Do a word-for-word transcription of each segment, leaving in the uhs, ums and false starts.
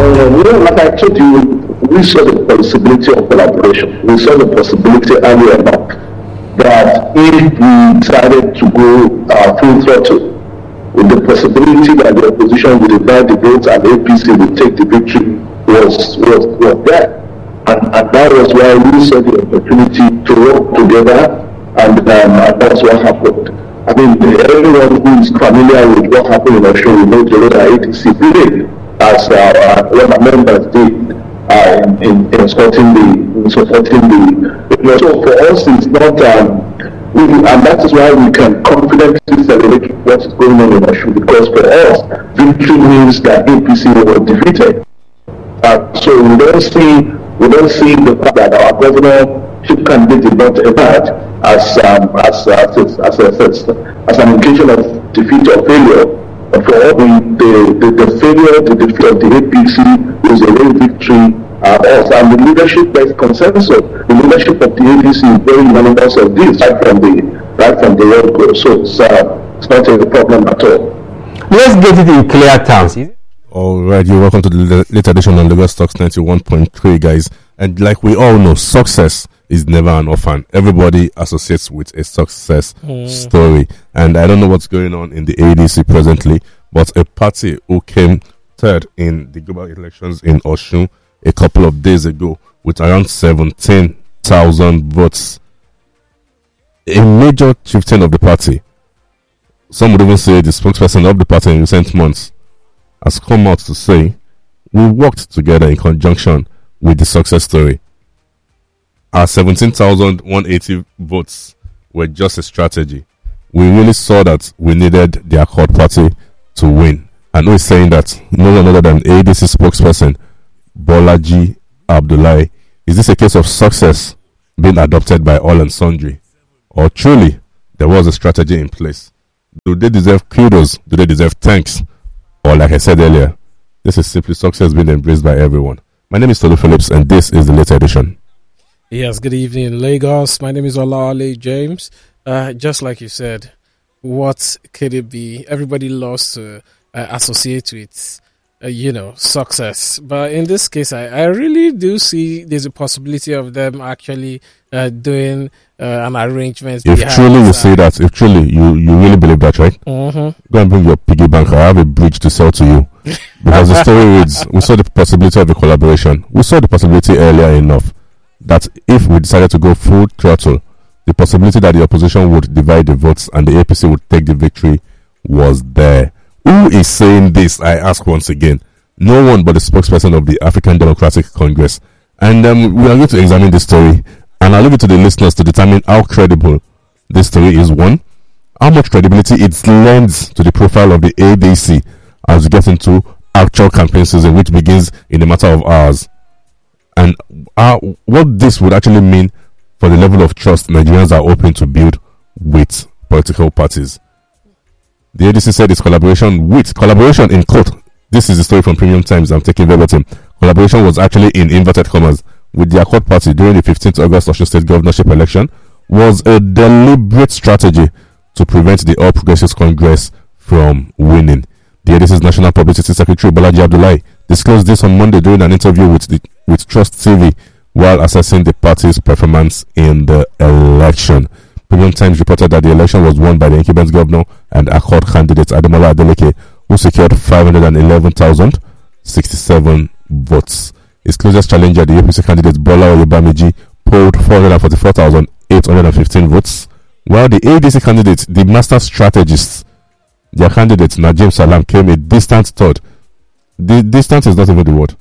you know, like I told you, we saw the possibility of collaboration. We saw the possibility earlier enough that if we decided to go uh, full throttle, with the possibility that the opposition would divide the votes and A P C would take the victory was was, was there. And, and that was why we saw the opportunity to work together, and, um, and that's what happened. I mean, everyone who is familiar with what happened in Osun will know the role that A D C played, as uh, what the members did uh, in, in, in supporting the, in supporting the, you know, so for us it's not, um, we, and that is why we can confidently celebrate what is going on in Osun, because for us, victory means that A P C was defeated. Uh, so we don't see, we don't see the fact that our governorship candidate did not emerge as um, as as as, as, as, as an indication of defeat or failure. For all the, the, the, the failure, the defeat of the A P C is a real victory. Uh, also, and the leadership, there is consensus. The leadership of the A P C is very unanimous of this, right from the right from the word go. So it's uh, it's not a problem at all. Let's get it in clear terms. All right, you're welcome to the latest edition on Lagos Talks ninety-one point three, guys. And like we all know, success is never an orphan. Everybody associates with a success mm. story. And I don't know what's going on in the A D C presently, but a party who came third in the global elections in Osun a couple of days ago with around seventeen thousand votes. A major chieftain of the party, some would even say the spokesperson of the party in recent months, has come out to say, we worked together in conjunction with the success story. Our seventeen thousand one hundred eighty votes were just a strategy. We really saw that we needed the Accord Party to win. And we're saying that no one other than A D C spokesperson Bolaji Abdullahi. Is this a case of success being adopted by all and sundry? Or truly, there was a strategy in place? Do they deserve kudos? Do they deserve thanks? Or like I said earlier, this is simply success being embraced by everyone. My name is Tolu Phillips, and this is the latest edition. Yes, good evening, Lagos. My name is Olawale James. Uh, just like you said, what could it be? Everybody loves to uh, associate with, uh, you know, success. But in this case, I, I really do see there's a possibility of them actually uh, doing uh, an arrangement. If truly you say that, if truly you, you really believe that, right? Mm-hmm. Go and bring your piggy bank. I have a bridge to sell to you. Because the story reads, we saw the possibility of a collaboration. We saw the possibility earlier enough that if we decided to go full throttle, the possibility that the opposition would divide the votes and the A P C would take the victory was there. Who is saying this? I ask once again. No one but the spokesperson of the African Democratic Congress. And um, we are going to examine this story, and I'll leave it to the listeners to determine how credible this story is. One, how much credibility it lends to the profile of the A D C as we get into actual campaign season, which begins in a matter of hours. And uh, what this would actually mean for the level of trust Nigerians are hoping to build with political parties. The A D C said its collaboration with, collaboration in quote, this is the story from Premium Times, I'm taking verbatim, collaboration was actually in inverted commas with the Accord Party during the fifteenth of August Osun State governorship election was a deliberate strategy to prevent the All Progressives Congress from winning. The A D C's National Publicity Secretary Bolaji Abdullahi disclosed this on Monday during an interview with the, with Trust T V while assessing the party's performance in the election. Premium Times reported that the election was won by the incumbent governor and Accord candidate Ademola Adeleke, who secured five hundred eleven thousand sixty-seven votes. His closest challenger, the A P C candidate Bola Oyebamiji, polled four hundred forty-four thousand eight hundred fifteen votes, while the A D C candidate, the master strategist, their candidate Najim Salam, came a distant third. The distance is not even the word.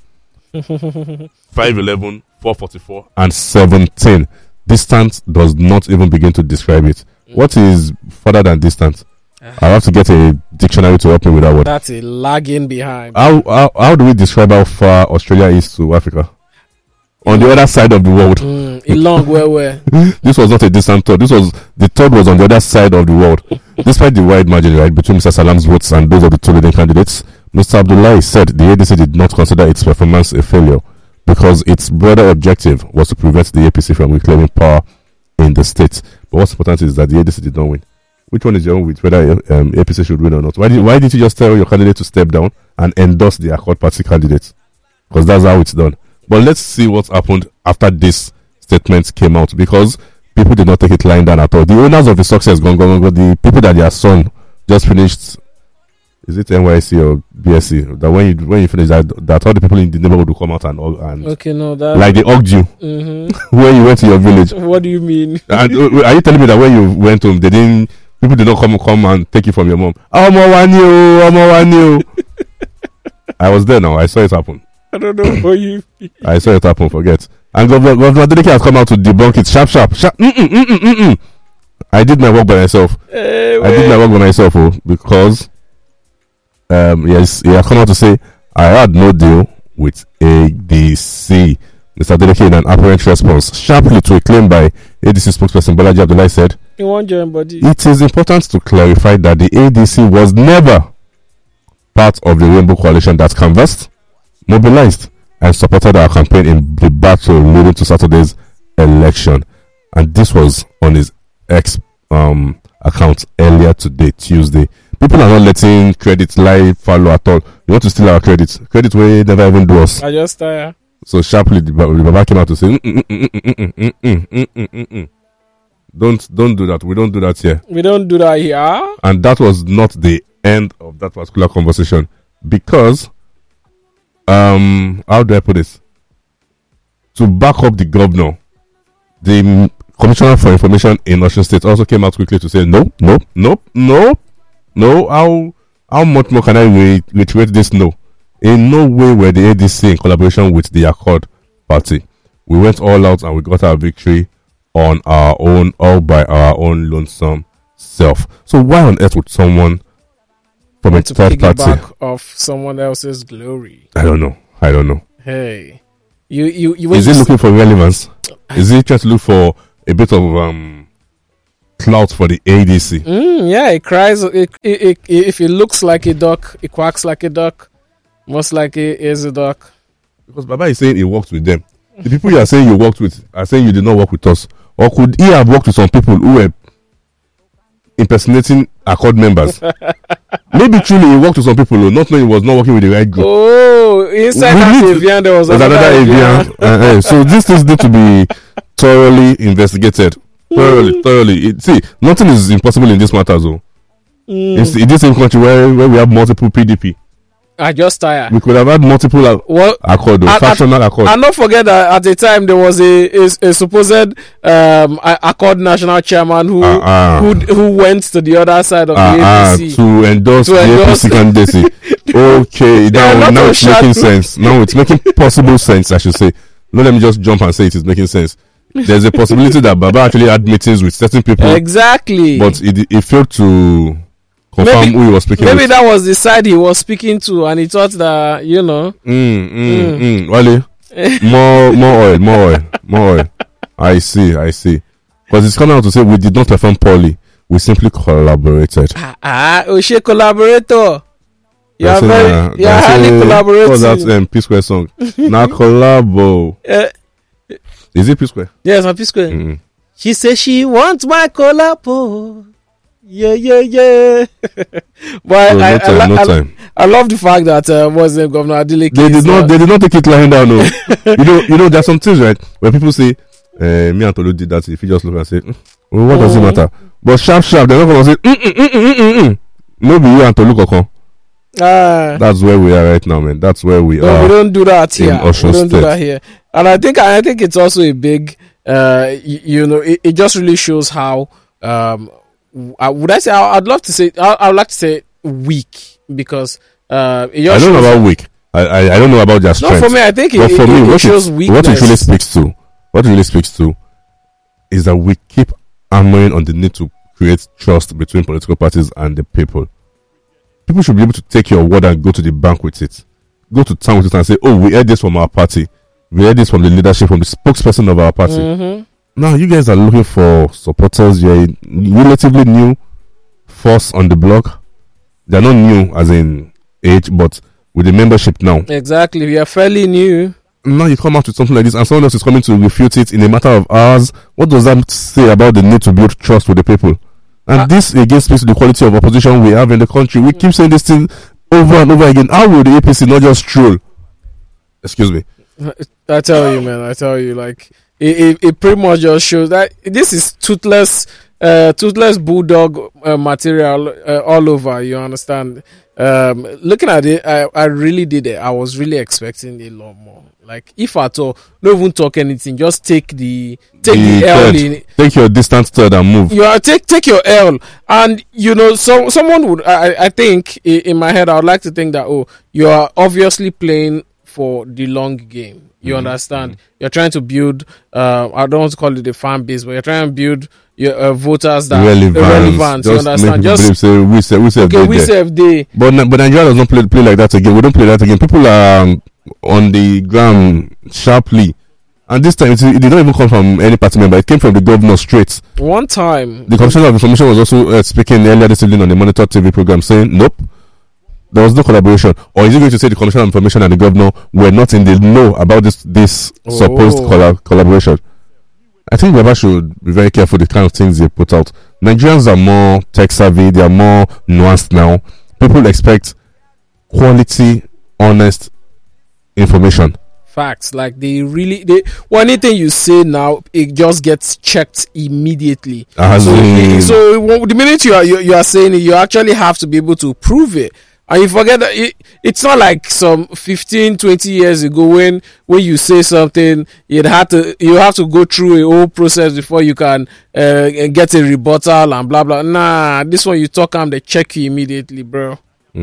five eleven, four forty-four, and seventeen. Distance does not even begin to describe it. What is further than distance? I have to get a dictionary to help me with that word. That's a lagging behind. How, how how do we describe how far Australia is to Africa? On the other side of the world. Mm, a long way where. This was not a distant third. This was the third was on the other side of the world. Despite the wide margin, right, between Mister Salam's votes and those of the two leading candidates, Mister Abdullahi said the A D C did not consider its performance a failure because its broader objective was to prevent the A P C from reclaiming power in the state. But what's important is that the A D C did not win. Which one is your own with whether um, A P C should win or not? Why did, why did you just tell your candidate to step down and endorse the Accord Party candidate? because that's how it's done. But let's see what happened after this statement came out, because people did not take it lying down at all. The owners of the success, gone, gone, gone, the people that their son just finished, is it N Y C or B S C? That when you when you finish that, that all the people in the neighborhood will come out and and Okay, no, that like they hugged you mm-hmm. when you went to your village. What do you mean? And uh, are you telling me that when you went home, they didn't? People did not come come and take you from your mom. Omo wani o, omo wani o. I was there now. I saw it happen. I don't know what you. I saw it happen. Forget. And Governor Governor Adeleke has come out to debunk it. Sharp, sharp, sharp. Mm-mm, mm-mm, mm-mm. I did my work by myself. Hey, I did my work by myself, oh, because um yes, he has come out to say I had no deal with A D C. Mister Adeleke, in an apparent response sharply to a claim by A D C spokesperson Bolaji Abdullahi, said, You want your body? it is important to clarify that the A D C was never part of the Rainbow Coalition that canvassed, mobilized, and supported our campaign in the battle leading to Saturday's election. And this was on his X um, account earlier today, Tuesday. People are not letting credit lie follow at all. You want to steal our credit. Credit we never even do us. I just tired. So sharply, the, the Baba came out to say, mm, mm, mm, mm, mm, mm, mm, mm, mm, mm, mm. Don't don't do that. We don't do that here. We don't do that here. And that was not the end of that particular conversation, because um how do I put this? To back up the governor, the m- Commissioner for Information in Osun State also came out quickly to say no, no, no, no, no. How how much more can I re- reiterate this? No, in no way were the A D C in collaboration with the Accord Party. We went all out and we got our victory on our own, all by our own lonesome self. So why on earth would someone from a To third party? piggyback off someone else's glory. I don't know. I don't know. Hey, you you you. Is he you looking for relevance? Is he trying to look for a bit of um clout for the A D C? Mm, yeah, it cries. It, it, it, if it looks like a duck, it quacks like a duck. Most like it is a duck. Because Baba is saying he worked with them. The people you are saying you worked with are saying you did not work with us. Or could he have worked with some people who were impersonating Accord members? Maybe truly he worked with some people who not knowing he was not working with the right group. Oh, inside We that need- avian there was There's another, another avian. avian. Uh, uh, so these things need to be thoroughly investigated. Thoroughly, thoroughly. It, see, nothing is impossible in this matter, though. Mm. In, in this same country where, where we have multiple P D P, I just tired. we could have had multiple a- Well, accord, though, I- I- factional accord. and don't forget that at the time there was a a, a supposed um a- Accord national chairman who Ah, ah. who who went to the other side of Ah, the ah, A D C. to endorse To the endorse- A P C candidacy. Okay, There are a now, lot now of it's making shadows. sense. Now it's making possible sense, I should say. No, let me just jump and say it is making sense. There's a possibility that Baba actually had meetings with certain people, Exactly. but he, he failed to confirm Maybe- who he was speaking Maybe with. that was the side he was speaking to, and he thought that you know. Mm, mm, mm. Wale, more, more oil, more oil, more oil. I see, I see. Because it's coming out to say we did not perform poorly. We simply collaborated. Ah, ah Oshe collaborator. You are That's very, it, uh, you are that's highly it. collaborating. What's that um, P Square song? Now collabo. Eh, Is it P Square? yes, I'm P-Square. Mm. She says she wants my collabo. Yeah, yeah, yeah. But So I, no I, time, I, no I, time. I love the fact that uh, was uh, Governor Adeleke. They did is, not. uh, They did not take it lying down. No. you know. You know. There's some things, right? When people say, uh, "Me and Tolu did that," if you just look and say, mm, well, "What does it Mm. matter?" But sharp, sharp, they're not going to say, mm, mm, mm, mm, mm, mm. "No, be you and Tolu Kokon." ah, That's where we are right now, man. That's where we no, are. we don't do that in here. We Osun don't do State. that here. And I think I think it's also a big, uh, y- you know, it, it just really shows how. Um, w- uh, would I say? I, I'd love to say. I, I would like to say weak because uh, it I just don't know shows about weak. I, I I don't know about their No, strength. for me, I think it, But it, for it, me, it what shows it, weakness. what it really speaks to, what it really speaks to, is that we keep hammering on the need to create trust between political parties and the people. People should be able to take your word and go to the bank with it. Go to town with it and say, "Oh, we heard this from our party. We heard this from the leadership, from the spokesperson of our party." Mhm. Now, you guys are looking for supporters. You're a relatively new force on the block. They're not new as in age, but with the membership now. Exactly. We are fairly new. Now you come out with something like this and someone else is coming to refute it in a matter of hours. What does that say about the need to build trust with the people? And Uh, this again speaks to the quality of opposition we have in the country. We keep saying this thing over and over again. How will the A P C not just stroll? Excuse me. I tell you, man. I tell you, like it, it, it pretty much just shows that this is toothless, uh, toothless bulldog uh, material uh, all over. You understand? Um, looking at it, I, I really did it. I was really expecting a lot more. Like, if at all, don't even talk anything. Just take the take the, the L in it. Take your distance third and move. You are take take your L, and you know, so someone would. I I think in, in my head, I would like to think that oh, you are obviously playing for the long game. You mm-hmm. understand? Mm-hmm. You're trying to build. Uh, I don't want to call it a fan base, but you're trying to build your uh, voters that relevant. are relevant. You understand? Just say we say we say okay, we say they. But but Nigeria does not play play like that again. We don't play that again. People are um, on the ground sharply, and this time it, it did not even come from any party member. It came from the governor straight. One time, the Commissioner of Information was also uh, speaking earlier this evening on the Monitor T V program, saying nope. There was no collaboration. Or is he going to say the Commissioner of Information and the governor were not in the know about this this oh. supposed colla- collaboration? I think Baba should be very careful the kind of things they put out. Nigerians are more tech savvy. They are more nuanced now. People expect quality, honest information. Facts. Like they really, they one anything you say now, it just gets checked immediately. Uh, so, it, so the minute you are you, you are saying it, you actually have to be able to prove it. And you forget that it, it's not like some fifteen, twenty years ago when when you say something, you'd have to you have to go through a whole process before you can uh, get a rebuttal and blah blah. Nah, this one you talk and they check you immediately, bro.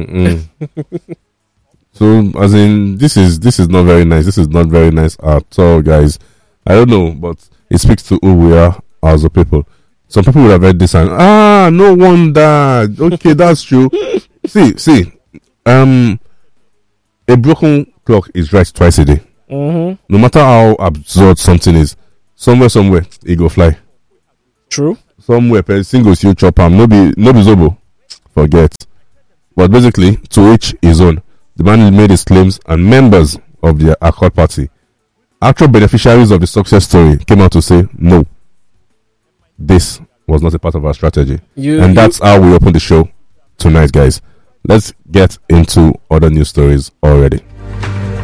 So as in, this is this is not very nice. This is not very nice at all, guys. I don't know, but it speaks to who we are as a people. Some people would have read this and ah, no wonder. Okay, that's true. See, see, um, a broken clock is right twice a day. Mm-hmm. No matter how absurd something is, somewhere, somewhere, it go fly. True. Somewhere, per single you chop am. No be, no be zobo. Forget. But basically, to each his own. The man made his claims, and members of the Accord Party, actual beneficiaries of the success story, came out to say, no, this was not a part of our strategy. You, and you, that's how we open the show tonight, guys. Let's get into other news stories already.